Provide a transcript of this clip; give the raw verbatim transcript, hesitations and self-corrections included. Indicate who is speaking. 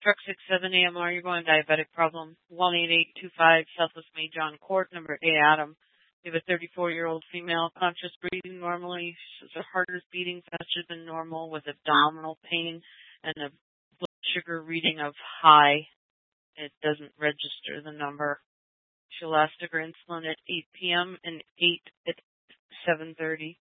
Speaker 1: Truck six seven A M R, you're going diabetic problem. one eight eight two five Southwest May John Court, number A Adam. We have a thirty-four-year-old female, conscious breathing normally. Her heart is beating faster than normal with abdominal pain and a blood sugar reading of high. It doesn't register the number. She'll ask her insulin at eight p.m. and eight at seven thirty.